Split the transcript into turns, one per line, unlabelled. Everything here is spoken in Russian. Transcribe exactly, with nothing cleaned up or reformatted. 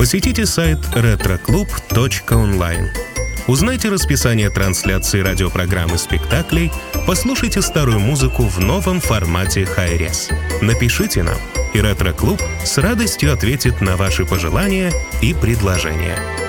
посетите сайт ретро клуб точка онлайн. Узнайте расписание трансляции радиопрограмм и спектаклей, послушайте старую музыку в новом формате хай-рес. Напишите нам, и Ретро-клуб с радостью ответит на ваши пожелания и предложения.